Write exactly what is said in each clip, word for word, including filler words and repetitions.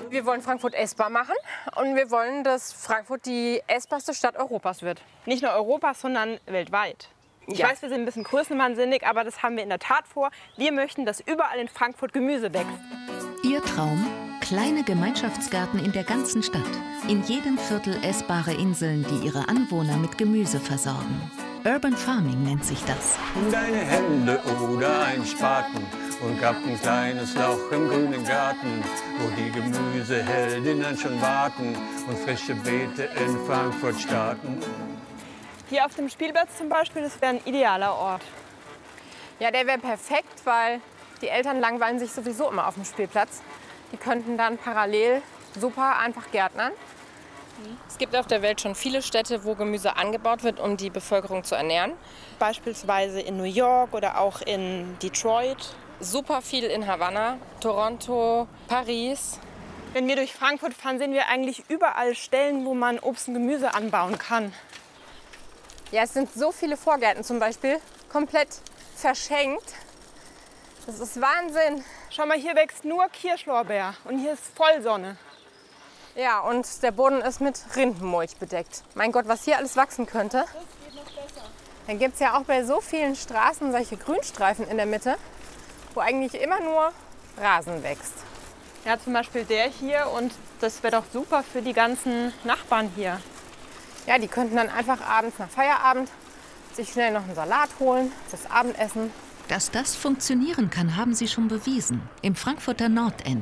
Wir wollen Frankfurt essbar machen und wir wollen, dass Frankfurt die essbarste Stadt Europas wird. Nicht nur Europas, sondern weltweit. Ich Ja. weiß, wir sind ein bisschen größenwahnsinnig, aber das haben wir in der Tat vor. Wir möchten, dass überall in Frankfurt Gemüse wächst. Ihr Traum? Kleine Gemeinschaftsgärten in der ganzen Stadt. In jedem Viertel essbare Inseln, die ihre Anwohner mit Gemüse versorgen. Urban Farming nennt sich das. Deine Hände oder ein Spaten und gab ein kleines Loch im grünen Garten, wo die Gemüseheldinnen schon warten und frische Beete in Frankfurt starten. Hier auf dem Spielplatz zum Beispiel, das wäre ein idealer Ort. Ja, der wäre perfekt, weil die Eltern langweilen sich sowieso immer auf dem Spielplatz. Die könnten dann parallel super einfach gärtnern. Es gibt auf der Welt schon viele Städte, wo Gemüse angebaut wird, um die Bevölkerung zu ernähren. Beispielsweise in New York oder auch in Detroit. Super viel in Havanna, Toronto, Paris. Wenn wir durch Frankfurt fahren, sehen wir eigentlich überall Stellen, wo man Obst und Gemüse anbauen kann. Ja, es sind so viele Vorgärten zum Beispiel, komplett verschenkt. Das ist Wahnsinn. Schau mal, hier wächst nur Kirschlorbeer und hier ist Vollsonne. Ja, und der Boden ist mit Rindenmulch bedeckt. Mein Gott, was hier alles wachsen könnte. Das geht noch besser. Dann gibt es ja auch bei so vielen Straßen solche Grünstreifen in der Mitte, wo eigentlich immer nur Rasen wächst. Ja, zum Beispiel der hier, und das wäre doch super für die ganzen Nachbarn hier. Ja, die könnten dann einfach abends nach Feierabend sich schnell noch einen Salat holen, das Abendessen. Dass das funktionieren kann, haben sie schon bewiesen. Im Frankfurter Nordend.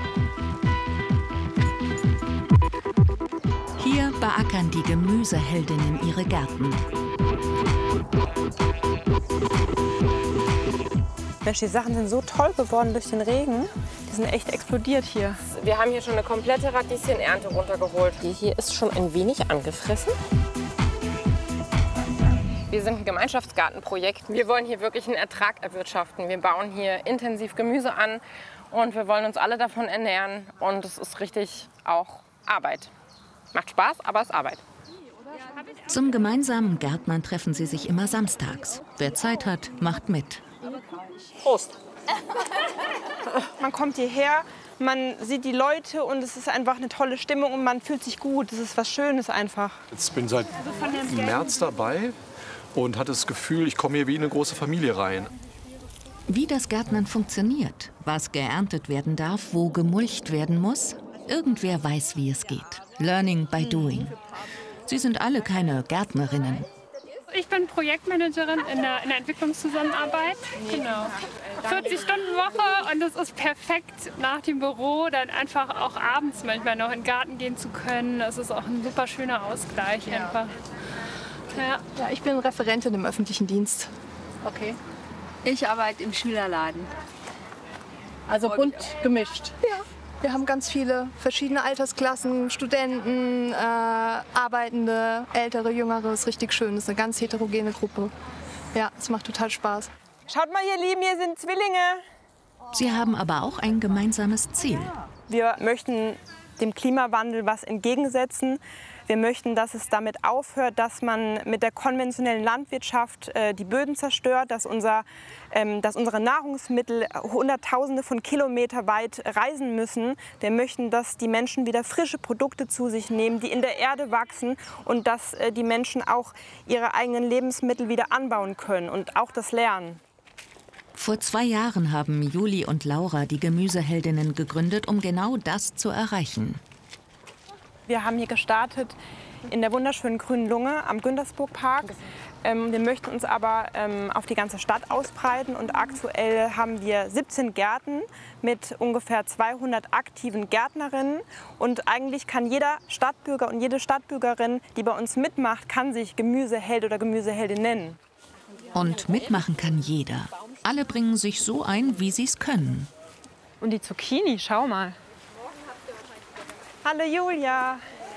Hier beackern die Gemüseheldinnen ihre Gärten. Mensch, die Sachen sind so toll geworden durch den Regen. Die sind echt explodiert hier. Wir haben hier schon eine komplette Radieschenernte runtergeholt. Die hier ist schon ein wenig angefressen. Wir sind ein Gemeinschaftsgartenprojekt. Wir wollen hier wirklich einen Ertrag erwirtschaften. Wir bauen hier intensiv Gemüse an und wir wollen uns alle davon ernähren. Und es ist richtig auch Arbeit. Macht Spaß, aber es ist Arbeit. Zum gemeinsamen Gärtnern treffen sie sich immer samstags. Wer Zeit hat, macht mit. Prost! Man kommt hierher, man sieht die Leute und es ist einfach eine tolle Stimmung und man fühlt sich gut. Es ist was Schönes einfach. Ich bin seit März dabei und hatte das Gefühl, ich komme hier wie in eine große Familie rein. Wie das Gärtnern funktioniert, was geerntet werden darf, wo gemulcht werden muss, irgendwer weiß, wie es geht. Learning by doing. Sie sind alle keine Gärtnerinnen. Ich bin Projektmanagerin in der, in der Entwicklungszusammenarbeit. Genau. vierzig Stunden Woche und es ist perfekt nach dem Büro, dann einfach auch abends manchmal noch in den Garten gehen zu können. Das ist auch ein super schöner Ausgleich einfach. Ja. Ja, ich bin Referentin im öffentlichen Dienst. Okay. Ich arbeite im Schülerladen. Also bunt gemischt. Ja. Wir haben ganz viele verschiedene Altersklassen, Studenten, äh, Arbeitende, Ältere, Jüngere. Ist richtig schön. Das ist eine ganz heterogene Gruppe. Ja, es macht total Spaß. Schaut mal, ihr Lieben, hier sind Zwillinge. Sie haben aber auch ein gemeinsames Ziel. Wir möchten dem Klimawandel was entgegensetzen. Wir möchten, dass es damit aufhört, dass man mit der konventionellen Landwirtschaft äh, die Böden zerstört, dass, unser, ähm, dass unsere Nahrungsmittel Hunderttausende von Kilometern weit reisen müssen. Wir möchten, dass die Menschen wieder frische Produkte zu sich nehmen, die in der Erde wachsen und dass äh, die Menschen auch ihre eigenen Lebensmittel wieder anbauen können und auch das lernen. Vor zwei Jahren haben Juli und Laura die Gemüseheldinnen gegründet, um genau das zu erreichen. Wir haben hier gestartet in der wunderschönen Grünen Lunge am Güntersburg-Park. Ähm, wir möchten uns aber ähm, auf die ganze Stadt ausbreiten und aktuell haben wir siebzehn Gärten mit ungefähr zweihundert aktiven Gärtnerinnen. Und eigentlich kann jeder Stadtbürger und jede Stadtbürgerin, die bei uns mitmacht, kann sich Gemüseheld oder Gemüseheldin nennen. Und mitmachen kann jeder. Alle bringen sich so ein, wie sie es können. Und die Zucchini, schau mal. Hallo Julia.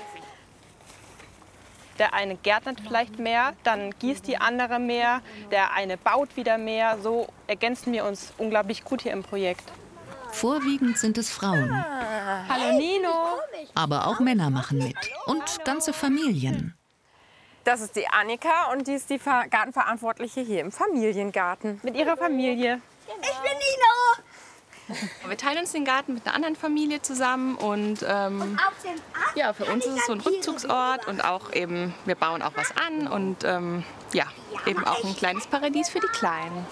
Der eine gärtnert vielleicht mehr, dann gießt die andere mehr, der eine baut wieder mehr. So ergänzen wir uns unglaublich gut hier im Projekt. Vorwiegend sind es Frauen. Ah. Hallo Nino. Aber auch Männer machen mit. Und ganze Familien. Das ist die Annika und die ist die Gartenverantwortliche hier im Familiengarten. Mit ihrer Familie. Ich bin Nino. Wir teilen uns den Garten mit einer anderen Familie zusammen und ähm, ja, für uns ist es so ein Rückzugsort und auch eben, wir bauen auch was an und ähm, ja, eben auch ein kleines Paradies für die Kleinen.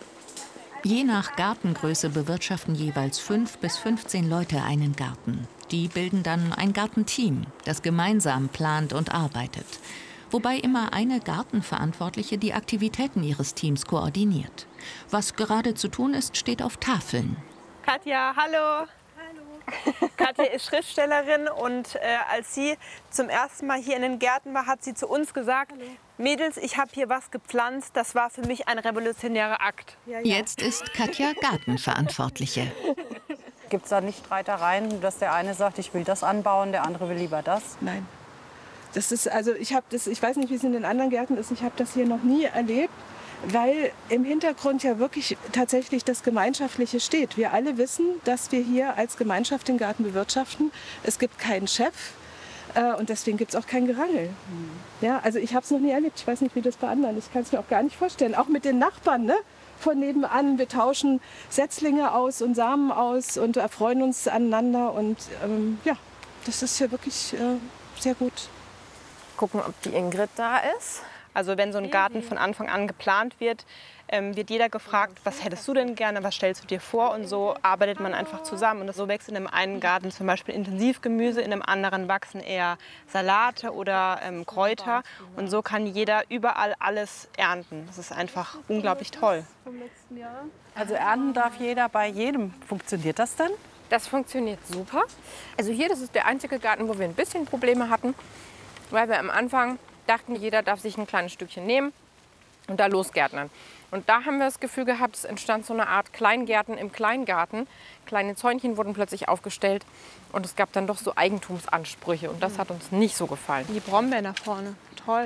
Je nach Gartengröße bewirtschaften jeweils fünf bis fünfzehn Leute einen Garten. Die bilden dann ein Gartenteam, das gemeinsam plant und arbeitet. Wobei immer eine Gartenverantwortliche die Aktivitäten ihres Teams koordiniert. Was gerade zu tun ist, steht auf Tafeln. Katja, hallo. Hallo. Katja ist Schriftstellerin und äh, als sie zum ersten Mal hier in den Gärten war, hat sie zu uns gesagt, hallo. Mädels, ich habe hier was gepflanzt, das war für mich ein revolutionärer Akt. Ja, ja. Jetzt ist Katja Gartenverantwortliche. Gibt es da nicht Streitereien, dass der eine sagt, ich will das anbauen, der andere will lieber das? Nein. Das ist, also ich, hab das, ich weiß nicht, wie es in den anderen Gärten ist, ich habe das hier noch nie erlebt, weil im Hintergrund ja wirklich tatsächlich das Gemeinschaftliche steht. Wir alle wissen, dass wir hier als Gemeinschaft den Garten bewirtschaften. Es gibt keinen Chef äh, und deswegen gibt es auch kein Gerangel. Mhm. Ja, also ich habe es noch nie erlebt, ich weiß nicht, wie das bei anderen ist, ich kann es mir auch gar nicht vorstellen. Auch mit den Nachbarn, ne? Von nebenan, wir tauschen Setzlinge aus und Samen aus und erfreuen uns aneinander und ähm, ja, das ist hier wirklich äh, sehr gut. Gucken, ob die Ingrid da ist. Also wenn so ein Garten von Anfang an geplant wird, ähm, wird jeder gefragt, was hättest du denn gerne, was stellst du dir vor? Und so arbeitet man einfach zusammen. Und so wächst in einem einen Garten zum Beispiel Intensivgemüse, in einem anderen wachsen eher Salate oder ähm, Kräuter. Und so kann jeder überall alles ernten. Das ist einfach unglaublich toll. Also ernten darf jeder bei jedem. Funktioniert das denn? Das funktioniert super. Also hier, das ist der einzige Garten, wo wir ein bisschen Probleme hatten. Weil wir am Anfang dachten, jeder darf sich ein kleines Stückchen nehmen und da losgärtnern. Und da haben wir das Gefühl gehabt, es entstand so eine Art Kleingärten im Kleingarten. Kleine Zäunchen wurden plötzlich aufgestellt und es gab dann doch so Eigentumsansprüche. Und das hat uns nicht so gefallen. Die Brombeeren da vorne, toll.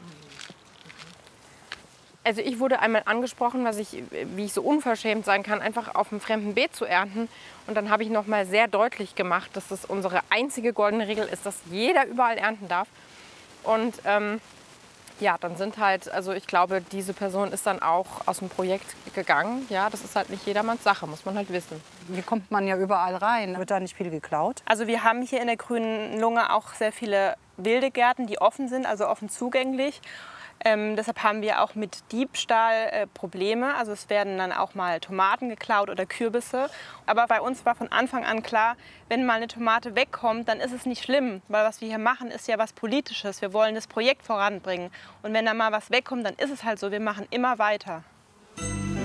Also ich wurde einmal angesprochen, was ich, wie ich so unverschämt sein kann, einfach auf einem fremden Beet zu ernten. Und dann habe ich noch mal sehr deutlich gemacht, dass das unsere einzige goldene Regel ist, dass jeder überall ernten darf. Und ähm, ja, dann sind halt, also ich glaube, diese Person ist dann auch aus dem Projekt gegangen. Ja, das ist halt nicht jedermanns Sache, muss man halt wissen. Hier kommt man ja überall rein. Wird da nicht viel geklaut? Also wir haben hier in der Grünen Lunge auch sehr viele wilde Gärten, die offen sind, also offen zugänglich. Ähm, deshalb haben wir auch mit Diebstahl äh, Probleme. Also es werden dann auch mal Tomaten geklaut oder Kürbisse. Aber bei uns war von Anfang an klar, wenn mal eine Tomate wegkommt, dann ist es nicht schlimm. Weil was wir hier machen, ist ja was Politisches. Wir wollen das Projekt voranbringen. Und wenn da mal was wegkommt, dann ist es halt so. Wir machen immer weiter.